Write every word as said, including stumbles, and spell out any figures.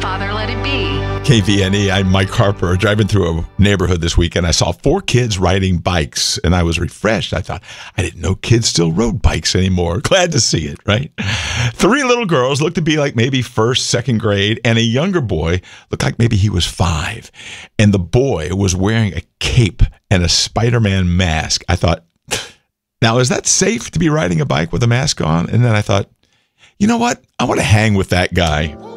Father Let It Be. K V N E, I'm Mike Harper, driving through a neighborhood this weekend. I saw four kids riding bikes, and I was refreshed. I thought, I didn't know kids still rode bikes anymore. Glad to see it, right? Three little girls looked to be like maybe first, second grade, and a younger boy looked like maybe he was five. And the boy was wearing a cape and a Spider-Man mask. I thought, now, is that safe to be riding a bike with a mask on? And then I thought, you know what? I want to hang with that guy.